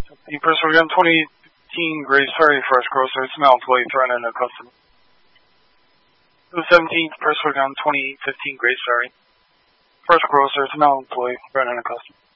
The person again, 2015 Grace Ferry, first grocer, smell employee threatening a customer. The 17th person again, 2015 Grace Ferry, first grocer, smell employee threatening a customer.